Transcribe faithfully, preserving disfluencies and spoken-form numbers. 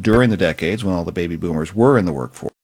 during the decades when all the baby boomers were in the workforce.